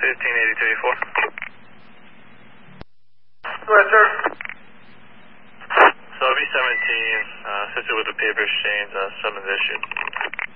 158284. Go ahead, sir. So V17, assisted with the paper exchange, summons issued.